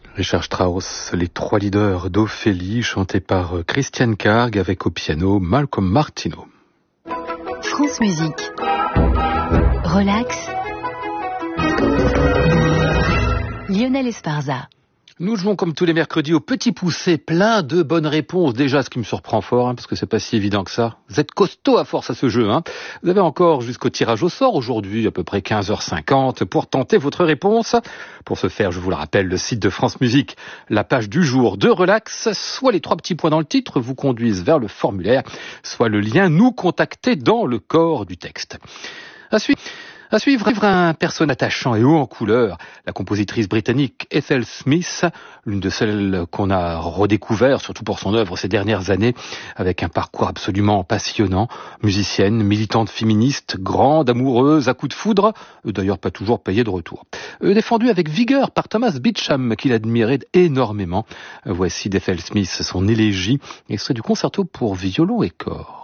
Richard Strauss, les trois leaders d'Ophélie, chantés par Christian Karg avec au piano Malcolm Martineau. France Musique. Relax. Lionel Esparza. Nous jouons comme tous les mercredis au petit poussé, plein de bonnes réponses. Déjà, ce qui me surprend fort, parce que c'est pas si évident que ça. Vous êtes costaud à force à ce jeu. Vous avez encore jusqu'au tirage au sort aujourd'hui, à peu près 15h50, pour tenter votre réponse. Pour ce faire, je vous le rappelle, le site de France Musique, la page du jour de Relax, soit les 3 petits points dans le titre vous conduisent vers le formulaire, soit le lien nous contacter dans le corps du texte. À suivre un personnage attachant et haut en couleur, la compositrice britannique Ethel Smith, l'une de celles qu'on a redécouvert, surtout pour son œuvre ces dernières années, avec un parcours absolument passionnant, musicienne, militante féministe, grande, amoureuse, à coups de foudre, d'ailleurs pas toujours payée de retour. Défendue avec vigueur par Thomas Beecham, qu'il admirait énormément. Voici d'Ethel Smith son élégie, extrait du concerto pour violon et corps.